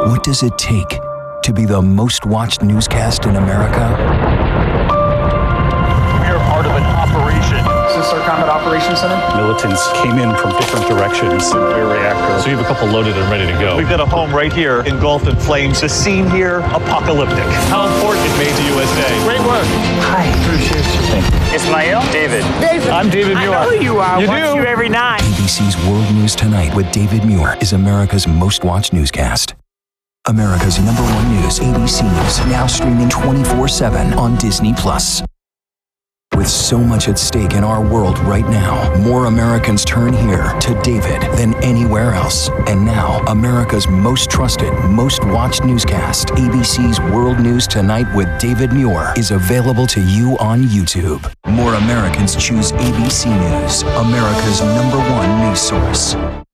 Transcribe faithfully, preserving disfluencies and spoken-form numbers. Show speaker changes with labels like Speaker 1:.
Speaker 1: What does it take to be the most watched newscast in America?
Speaker 2: We are part of an operation.
Speaker 3: Is this our Combat Operations Center?
Speaker 4: Militants came in from different directions.
Speaker 2: Nuclear reactor.
Speaker 5: So you have a couple loaded and ready to go.
Speaker 2: We've got a home right here engulfed in flames. The scene here, apocalyptic.
Speaker 5: How important it made to U S A.
Speaker 2: Great work.
Speaker 3: Hi, appreciate you. Thank you.
Speaker 6: Ismail? David.
Speaker 3: David.
Speaker 2: I'm David Muir.
Speaker 6: I know who you are.
Speaker 2: You
Speaker 6: Watch
Speaker 2: do?
Speaker 6: you every night.
Speaker 1: A B C's World News Tonight with David Muir is America's most watched newscast. America's number one news, A B C News, now streaming twenty-four seven on Disney Plus. With so much at stake in our world right now, more Americans turn here to David than anywhere else. And now, America's most trusted, most watched newscast, A B C's World News Tonight with David Muir, is available to you on YouTube. More Americans choose A B C News, America's number one news source.